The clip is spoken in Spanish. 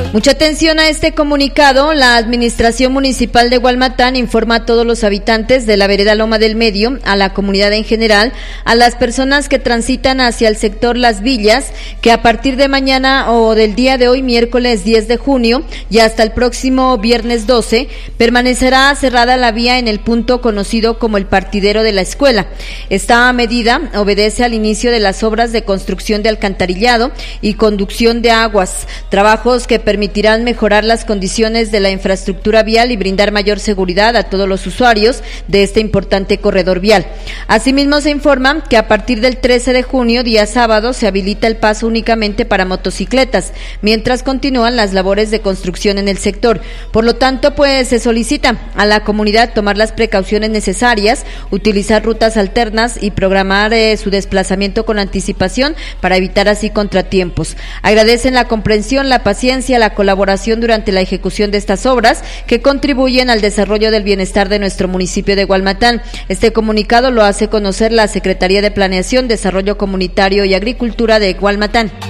Mucha atención a este comunicado. La Administración Municipal de Gualmatán informa a todos los habitantes de la vereda Loma del Medio, a la comunidad en general, a las personas que transitan hacia el sector Las Villas, que a partir de mañana o del día de hoy, miércoles 10 de junio, y hasta el próximo viernes 12, permanecerá cerrada la vía en el punto conocido como el partidero de la escuela. Esta medida obedece al inicio de las obras de construcción de alcantarillado y conducción de aguas, trabajos que permitirán mejorar las condiciones de la infraestructura vial y brindar mayor seguridad a todos los usuarios de este importante corredor vial. Asimismo, se informa que a partir del 13 de junio, día sábado, se habilita el paso únicamente para motocicletas, mientras continúan las labores de construcción en el sector. Por lo tanto, pues se solicita a la comunidad tomar las precauciones necesarias, utilizar rutas alternas y programar su desplazamiento con anticipación para evitar así contratiempos. Agradecen la comprensión, la paciencia, la colaboración durante la ejecución de estas obras que contribuyen al desarrollo del bienestar de nuestro municipio de Gualmatán. Este comunicado lo hace conocer la Secretaría de Planeación, Desarrollo Comunitario y Agricultura de Gualmatán.